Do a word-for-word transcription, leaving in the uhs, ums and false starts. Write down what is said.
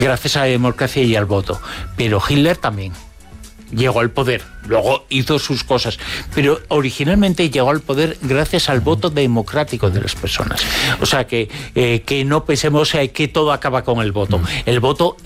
gracias a la democracia y al voto. Pero Hitler también llegó al poder, luego hizo sus cosas, pero originalmente llegó al poder gracias al voto democrático de las personas. O sea, que, eh, que no pensemos eh, que todo acaba con el voto. El voto